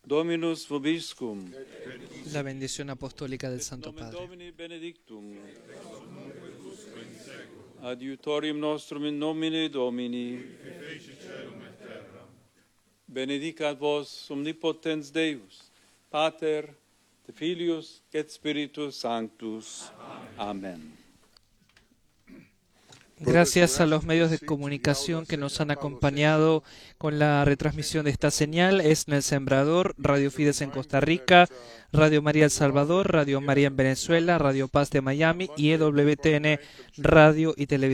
Dominus vobiscum. La bendición apostólica del Santo Nomen Padre. Domini benedictum. Adiutorium nostrum in nomine Domini. Benedicat vos omnipotens Deus, Pater, et Filius, et Spiritus Sanctus. Amén. Gracias a los medios de comunicación que nos han acompañado con la retransmisión de esta señal. Es El Sembrador, Radio Fides en Costa Rica, Radio María El Salvador, Radio María en Venezuela, Radio Paz de Miami y EWTN Radio y Televisión.